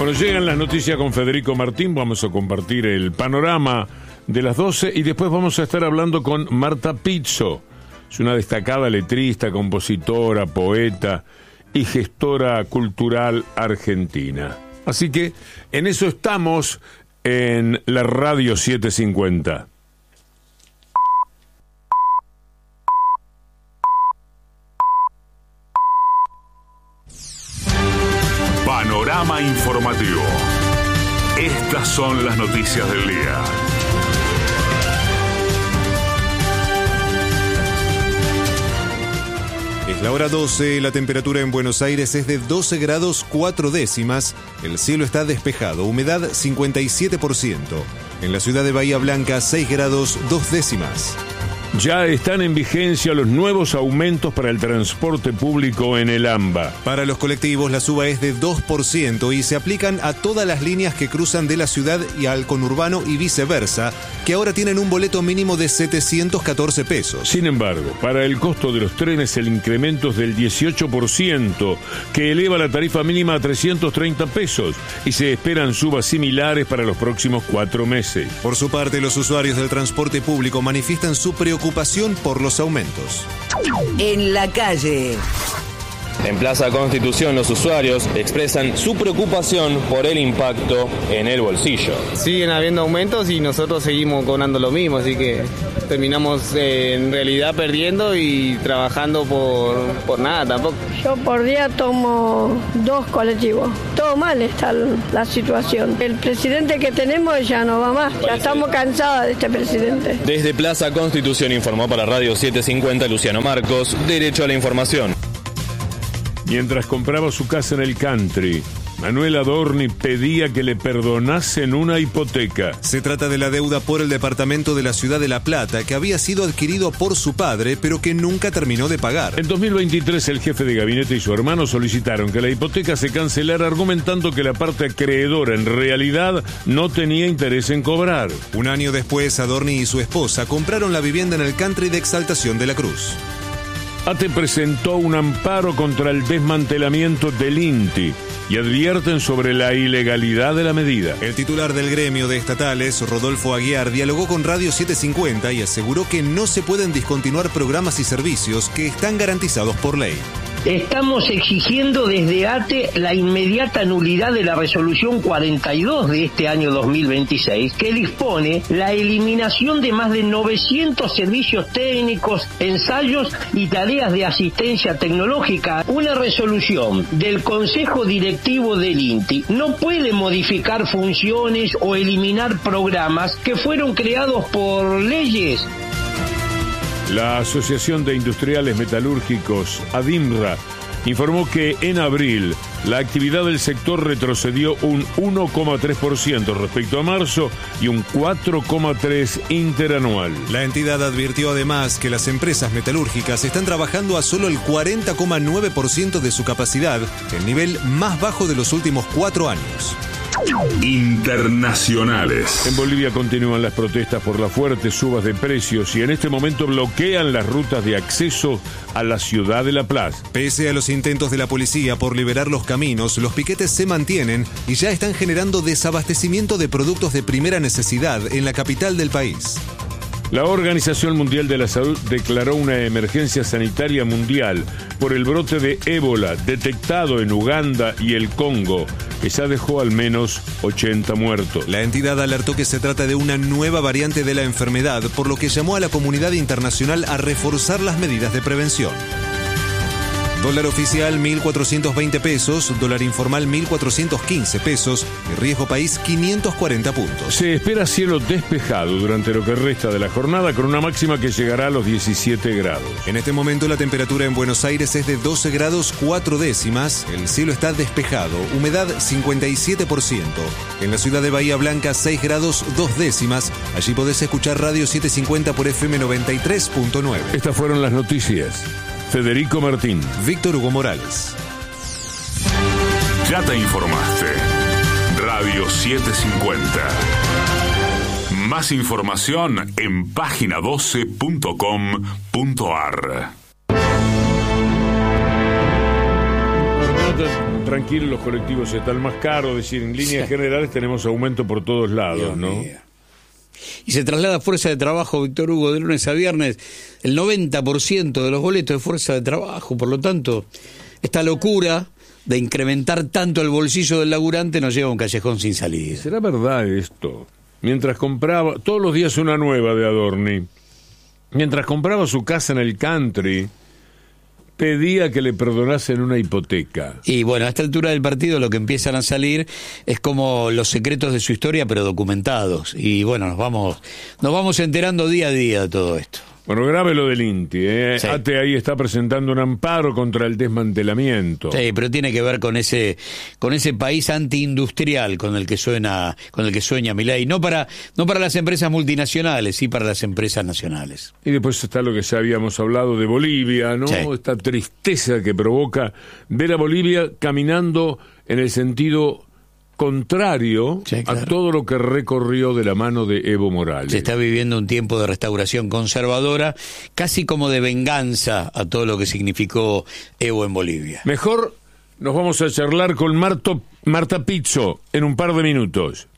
Bueno, llegan las noticias con Federico Martín. Vamos a compartir el panorama de las 12 y después vamos a estar hablando con Marta Pizzo. Es una destacada letrista, compositora, poeta y gestora cultural argentina. Así que en eso estamos en la Radio 750. Panorama informativo. Estas son las noticias del día. Es la hora 12, la temperatura en Buenos Aires es de 12 grados 4 décimas, el cielo está despejado, humedad 57%. En la ciudad de Bahía Blanca 6 grados 2 décimas. Ya están en vigencia los nuevos aumentos para el transporte público en el AMBA. Para los colectivos la suba es de 2% y se aplican a todas las líneas que cruzan de la ciudad y al conurbano y viceversa, que ahora tienen un boleto mínimo de 714 pesos. Sin embargo, para el costo de los trenes el incremento es del 18%, que eleva la tarifa mínima a 330 pesos y se esperan subas similares para los próximos 4 meses. Por su parte, los usuarios del transporte público manifiestan su preocupación por los aumentos. En la calle. En Plaza Constitución los usuarios expresan su preocupación por el impacto en el bolsillo. Siguen habiendo aumentos y nosotros seguimos cobrando lo mismo, así que terminamos en realidad perdiendo y trabajando por nada tampoco. Yo por día tomo 2 colectivos. Todo mal está la situación. El presidente que tenemos ya no va más. Ya estamos cansados de este presidente. Desde Plaza Constitución informó para Radio 750 Luciano Marcos, Derecho a la Información. Mientras compraba su casa en el country, Manuel Adorni pedía que le perdonasen una hipoteca. Se trata de la deuda por el departamento de la ciudad de La Plata, que había sido adquirido por su padre, pero que nunca terminó de pagar. En 2023, el jefe de gabinete y su hermano solicitaron que la hipoteca se cancelara, argumentando que la parte acreedora en realidad no tenía interés en cobrar. Un año después, Adorni y su esposa compraron la vivienda en el country de Exaltación de la Cruz. ATE presentó un amparo contra el desmantelamiento del INTI y advierten sobre la ilegalidad de la medida. El titular del gremio de estatales, Rodolfo Aguiar, dialogó con Radio 750 y aseguró que no se pueden discontinuar programas y servicios que están garantizados por ley. Estamos exigiendo desde ATE la inmediata nulidad de la resolución 42 de este año 2026, que dispone la eliminación de más de 900 servicios técnicos, ensayos y tareas de asistencia tecnológica. Una resolución del Consejo Directivo del INTI no puede modificar funciones o eliminar programas que fueron creados por leyes. La Asociación de Industriales Metalúrgicos, ADIMRA, informó que en abril la actividad del sector retrocedió un 1,3% respecto a marzo y un 4,3% interanual. La entidad advirtió además que las empresas metalúrgicas están trabajando a solo el 40,9% de su capacidad, el nivel más bajo de los últimos 4 años. Internacionales. En Bolivia continúan las protestas por las fuertes subas de precios y en este momento bloquean las rutas de acceso a la ciudad de La Paz. Pese a los intentos de la policía por liberar los caminos, los piquetes se mantienen y ya están generando desabastecimiento de productos de primera necesidad en la capital del país. La Organización Mundial de la Salud declaró una emergencia sanitaria mundial por el brote de ébola detectado en Uganda y el Congo, que ya dejó al menos 80 muertos. La entidad alertó que se trata de una nueva variante de la enfermedad, por lo que llamó a la comunidad internacional a reforzar las medidas de prevención. Dólar oficial 1.420 pesos, dólar informal 1.415 pesos y riesgo país 540 puntos. Se espera cielo despejado durante lo que resta de la jornada con una máxima que llegará a los 17 grados. En este momento la temperatura en Buenos Aires es de 12 grados 4 décimas, el cielo está despejado, humedad 57%. En la ciudad de Bahía Blanca 6 grados 2 décimas, allí podés escuchar Radio 750 por FM 93.9. Estas fueron las noticias. Federico Martín. Víctor Hugo Morales. Ya te informaste. Radio 750. Más información en página12.com.ar. tranquilo, los colectivos están más caros, es decir, en líneas generales tenemos aumento por todos lados, Dios ¿no? mío. Y se traslada fuerza de trabajo, Víctor Hugo, de lunes a viernes, el 90% de los boletos de fuerza de trabajo. Por lo tanto, esta locura de incrementar tanto el bolsillo del laburante nos lleva a un callejón sin salida. ¿Será verdad esto? Mientras compraba, todos los días una nueva de Adorni, mientras compraba su casa en el country, pedía que le perdonasen una hipoteca. Y bueno, a esta altura del partido lo que empiezan a salir es como los secretos de su historia, pero documentados. Y bueno, nos vamos enterando día a día de todo esto. Bueno, grave lo del INTI, ¿eh? Sí. ATE ahí está presentando un amparo contra el desmantelamiento. Sí, pero tiene que ver con ese país antiindustrial con el que sueña Milei, no para las empresas multinacionales, sí para las empresas nacionales. Y después está lo que ya habíamos hablado de Bolivia, ¿no? Sí. Esta tristeza que provoca ver a Bolivia caminando en el sentido contrario Sí, claro. a todo lo que recorrió de la mano de Evo Morales. Se está viviendo un tiempo de restauración conservadora, casi como de venganza a todo lo que significó Evo en Bolivia. Mejor nos vamos a charlar con Marta Pizzo en un par de minutos.